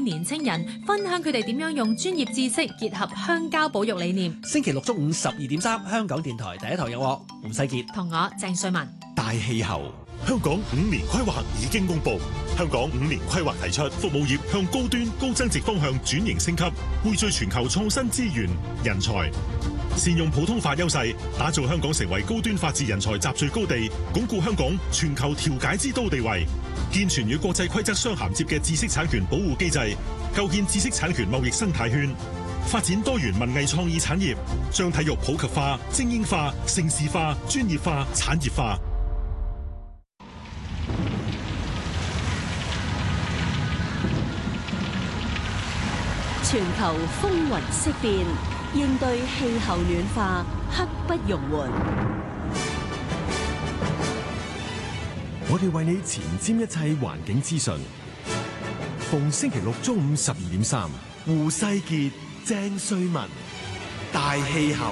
年青人分享佢哋點樣用專業知識結合鄉郊保育理念。 星期六中午12:3，香港電台第一台有我胡世傑同我鄭瑞文。 大氣候，香港5年規劃已經公布。香港5年規劃提出，服務業向高端高增值方向轉型升級，匯聚全球創新資源、人才，善用普通法優勢，打造香港成為高端法治人才集聚高地，鞏固香港全球調解之都地位，健全與國際規則相銜接嘅知識產權保護機制，構建知識產權貿易生態圈，發展多元文藝創意產業，將體育普及化、精英化、盛事化、專業化、產業化。 全球風雲色變，應對氣候暖化，刻不容緩。 我哋為你前瞻一切環境資訊，逢星期六中午12:3，胡世傑、鄭瑞文，大氣候。